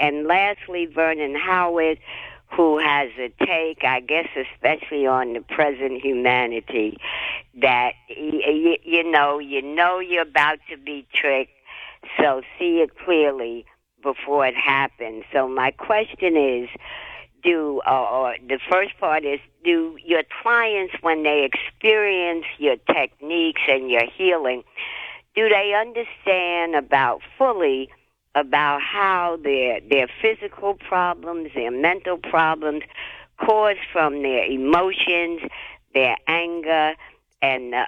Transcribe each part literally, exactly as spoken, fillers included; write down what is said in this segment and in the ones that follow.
and lastly, Vernon Howard, who has a take, I guess, especially on the present humanity, that, you, you know, you know you're about to be tricked, so see it clearly before it happens. So my question is, do, uh, or the first part is, do your clients, when they experience your techniques and your healing, do they understand about fully about how their their physical problems, their mental problems, caused from their emotions, their anger, and uh,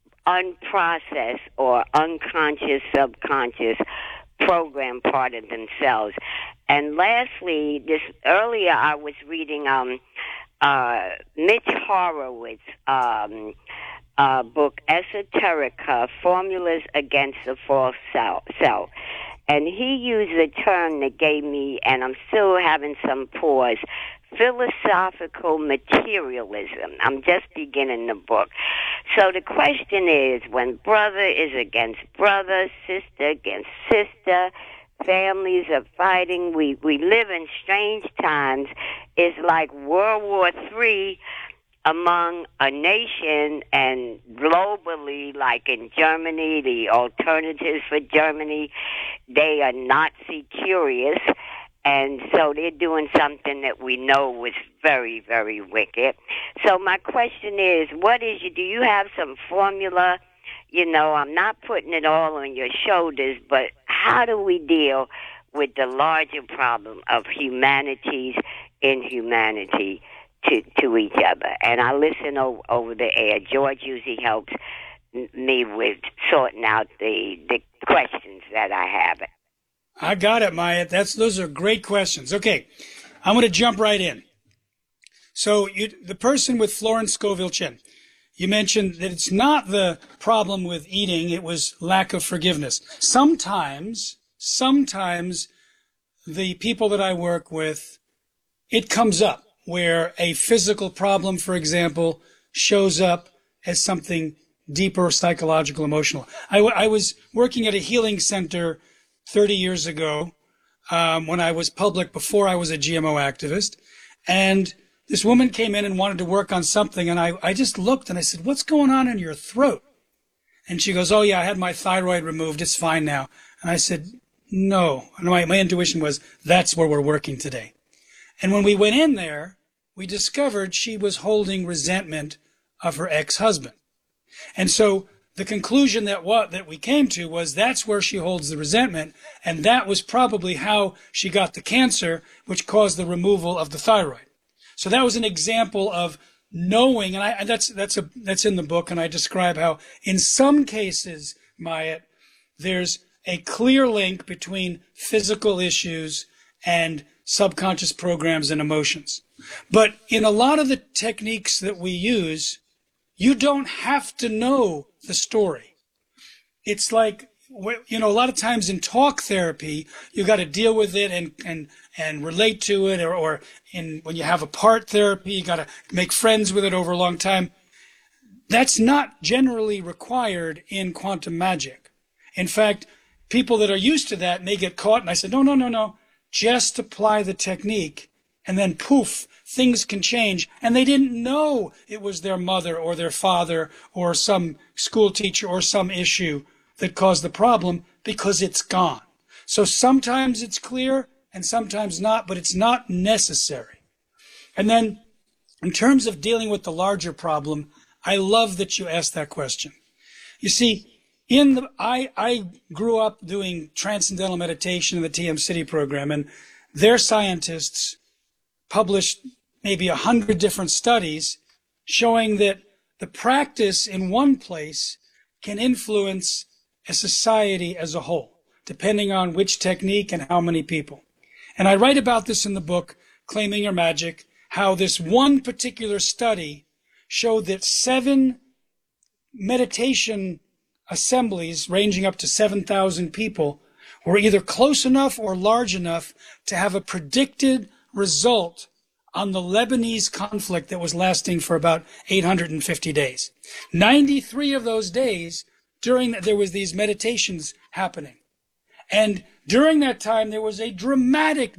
unprocessed or unconscious, subconscious program part of themselves? And lastly, this earlier I was reading um uh Mitch Horowitz um uh book Esoterica, Formulas Against the False Self. And he used a term that gave me, and I'm still having some pause, philosophical materialism. I'm just beginning the book. So the question is, when brother is against brother, sister against sister, families are fighting, we, we live in strange times. It's like World War Three among a nation, and globally, like in Germany, the Alternatives for Germany, they are Nazi curious, and so they're doing something that we know was very, very wicked. So my question is, what is you, do you have some formula? You know, I'm not putting it all on your shoulders, but how do we deal with the larger problem of humanity's inhumanity to to each other? And I listen over, over the air. George usually helps me with sorting out the the questions that I have. I got it, Maya. That's those are great questions. Okay, I'm going to jump right in. So you, the person with Florence Scoville Chin, you mentioned that it's not the problem with eating; it was lack of forgiveness. Sometimes, sometimes the people that I work with, it comes up where a physical problem, for example, shows up as something deeper, psychological, emotional. I, w- I was working at a healing center thirty years ago um, when I was public, before I was a G M O activist, and this woman came in and wanted to work on something, and I, I just looked and I said, "What's going on in your throat?" And she goes, "Oh yeah, I had my thyroid removed. It's fine now." And I said, "No." And my, my intuition was, that's where we're working today. And when we went in there, we discovered she was holding resentment of her ex-husband. And so the conclusion that what that we came to was that's where she holds the resentment, and that was probably how she got the cancer, which caused the removal of the thyroid. So that was an example of knowing, and I, that's that's a that's in the book, and I describe how in some cases, Maya, there's a clear link between physical issues and subconscious programs and emotions. But in a lot of the techniques that we use, you don't have to know the story. It's like, you know, a lot of times in talk therapy, you got to deal with it and, and, and relate to it, or, or in, when you have apart therapy, you got to make friends with it over a long time. That's not generally required in quantum magic. In fact, people that are used to that may get caught, and I said, no, no, no, no. Just apply the technique, and then poof, things can change. And they didn't know it was their mother or their father or some school teacher or some issue that caused the problem, because it's gone. So sometimes it's clear and sometimes not, but it's not necessary. And then in terms of dealing with the larger problem, I love that you asked that question. You see, In the, I, I grew up doing transcendental meditation in the T M City program, and their scientists published maybe a hundred different studies showing that the practice in one place can influence a society as a whole, depending on which technique and how many people. And I write about this in the book, Claiming Your Magic, how this one particular study showed that seven meditation assemblies ranging up to seven thousand people were either close enough or large enough to have a predicted result on the Lebanese conflict that was lasting for about eight hundred fifty days. ninety-three of those days, during that, there was these meditations happening. And during that time, there was a dramatic